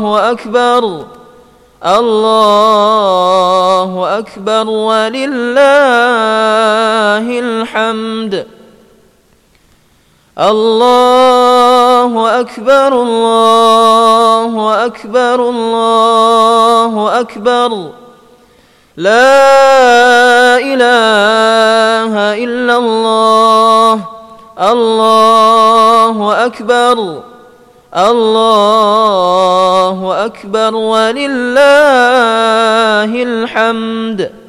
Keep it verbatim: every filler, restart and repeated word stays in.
أكبر الله أكبر ولله الحمد. الله أكبر الله أكبر الله أكبر لا إله إلا الله. الله أكبر الله أكبر ولله الحمد.